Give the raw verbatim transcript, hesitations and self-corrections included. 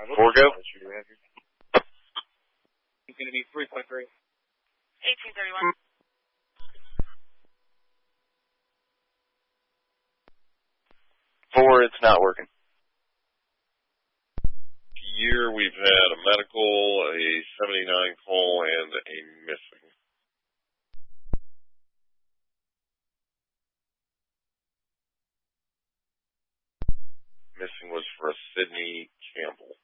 Four go. It's going to be three point three. eighteen thirty-one. Four, it's not working. Year, we've had a medical, a seventy-nine call, and a missing. Missing was for a Sydney Campbell.